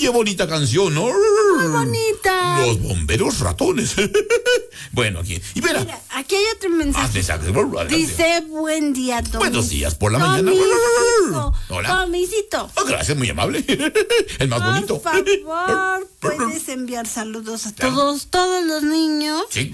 qué bonita canción, ¿no? Muy bonita. Los bomberos ratones. Bueno, aquí. Y Mira, aquí hay otro mensaje. Dice, buen día, Tommy. Buenos días por la mañana. Hola. Tomisito. Oh, gracias, muy amable. El más bonito. Por favor, puedes enviar saludos a todos los niños. Sí.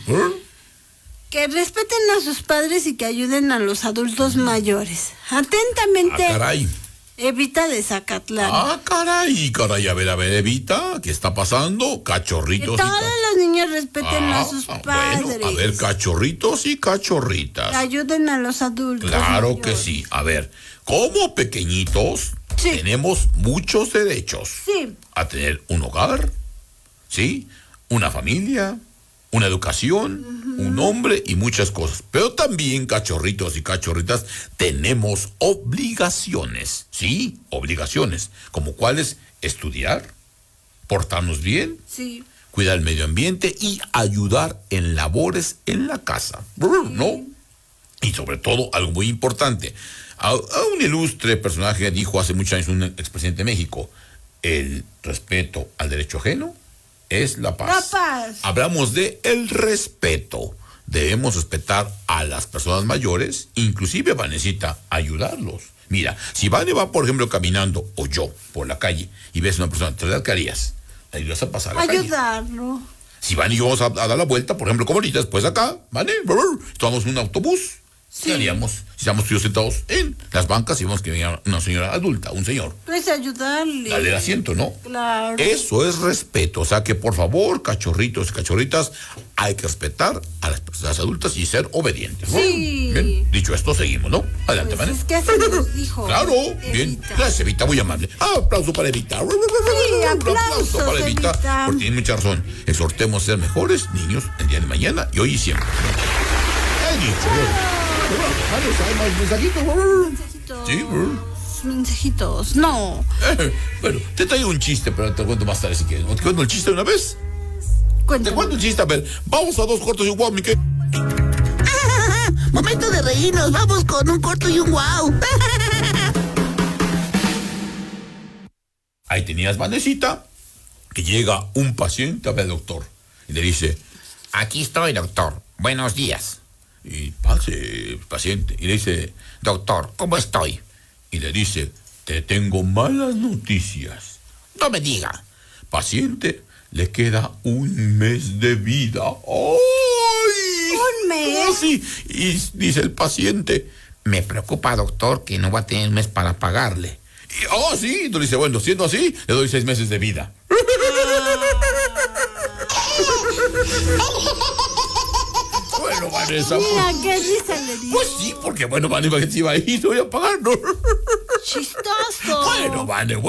Que respeten a sus padres y que ayuden a los adultos mayores. Atentamente. Ah, caray. Evita de Zacatlán. Ah, caray, a ver, Evita, ¿qué está pasando? Cachorritos. Que todos los niños respeten a sus padres. Bueno, a ver, cachorritos y cachorritas. Que ayuden a los adultos. Claro que sí. A ver, como pequeñitos, tenemos muchos derechos. Sí. A tener un hogar, ¿sí? Una familia, una educación, un nombre y muchas cosas. Pero también, cachorritos y cachorritas, tenemos obligaciones, ¿sí? Obligaciones, como cuáles: estudiar, portarnos bien, sí, cuidar el medio ambiente y ayudar en labores en la casa, ¿no? Y sobre todo, algo muy importante, a un ilustre personaje dijo hace muchos años, un expresidente de México: el respeto al derecho ajeno es la paz. La paz. Hablamos de el respeto. Debemos respetar a las personas mayores, inclusive Vanesita, ayudarlos. Mira, si Vane va, por ejemplo, caminando, o yo, por la calle, y ves a una persona, ¿qué harías? ¿Le ayudas a pasar la calle? Ayudarlo. Si Vane y yo vamos a dar la vuelta, por ejemplo, como ahorita, después acá, Vane, tomamos un autobús. Sí. ¿Qué haríamos? Si estamos tú y yo sentados en las bancas y vemos que venía una señora adulta, un señor. Pues ayudarle. Dale el asiento, ¿no? Claro. Eso es respeto. O sea que, por favor, cachorritos y cachorritas, hay que respetar a las personas adultas y ser obedientes, ¿no? Sí. Bien, dicho esto, seguimos, ¿no? Adelante, Pues ¿vale? es que así nos dijo. Claro, bien. Gracias, Evita, muy amable. Aplauso para Evita. Sí, aplausos, para Evita. Evita. Porque tiene mucha razón. Exhortemos a ser mejores niños el día de mañana y hoy y siempre. He dicho. ¿Hay mensajitos? Sí, mensajitos, no. Bueno, te traigo un chiste, pero te cuento más tarde si quieres. ¿Te cuento el chiste de una vez? Cuéntame. Te cuento el chiste, a ver. Vamos a 2 cortos y un guau, mi que... Momento de reírnos, vamos con un corto y un guau. Ahí tenías, Vanesita, que llega un paciente a ver al doctor y le dice: aquí estoy, doctor, buenos días. Y pase, paciente, y le dice: doctor, ¿cómo estoy? Y le dice: te tengo malas noticias. No me diga. Paciente, le queda 1 mes de vida. ¡Ay! ¿Un mes? ¿Cómo así? Y dice el paciente: me preocupa, doctor, que no va a tener un mes para pagarle. Y, sí, entonces dice: bueno, siendo así, le doy 6 meses de vida. Bueno, Vanessa. Mira, qué risa le dio. Pues sí, porque bueno, Vanessa, que se iba a ir, no voy a pagar, ¿no? Chistoso. Bueno, Vanessa.